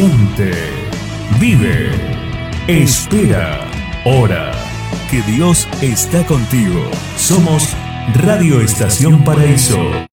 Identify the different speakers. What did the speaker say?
Speaker 1: Siente, vive, espera, ora, que Dios está contigo. Somos Radio Estación Paraíso.